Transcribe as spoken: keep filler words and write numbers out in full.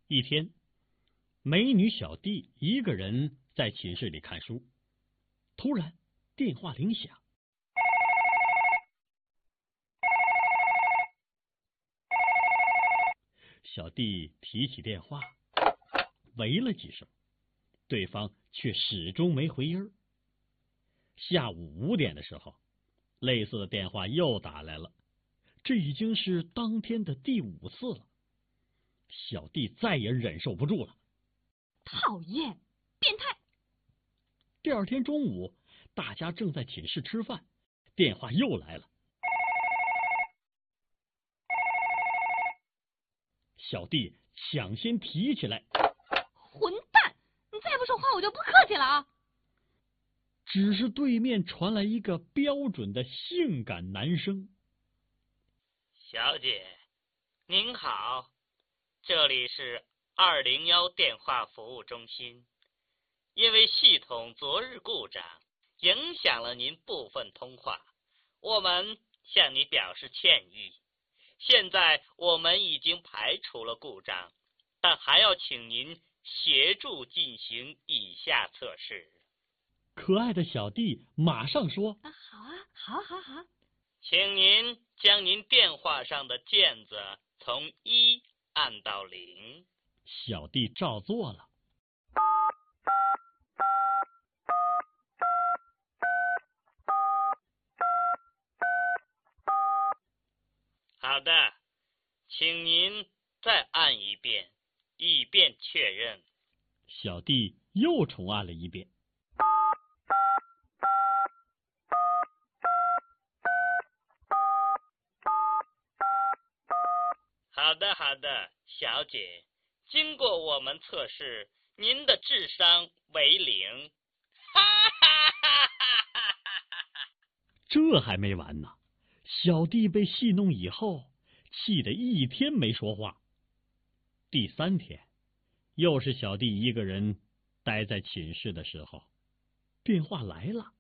一天，美女小弟一个人在寝室里看书，突然电话铃响。小弟提起电话，喂了几声，对方却始终没回音儿。下午五点的时候，类似的电话又打来了，这已经是当天的第五次了。小弟再也忍受不住了， 讨厌，变态！ 第二天中午，大家正在寝室吃饭，电话又来了。小弟抢先提起来， 混蛋！你再不说话，我就不客气了啊！ 只是对面传来一个标准的性感男声：“ 小姐，您好，这里是二零一电话服务中心。因为系统昨日故障，影响了您部分通话，我们向你表示歉意。现在我们已经排除了故障，但还要请您协助进行以下测试。” 可爱的小弟马上说：“ 啊，好啊，好，好，好。” 请您将您电话上的键子从一按到零。 小弟照做了。 好的，请您再按一遍，以便确认。 小弟又重按了一遍。 好的，好的，小姐，经过我们测试，您的智商为零。哈哈哈哈哈哈！ 这还没完呢，小弟被戏弄以后，气得一天没说话。第三天，又是小弟一个人待在寝室的时候，电话来了。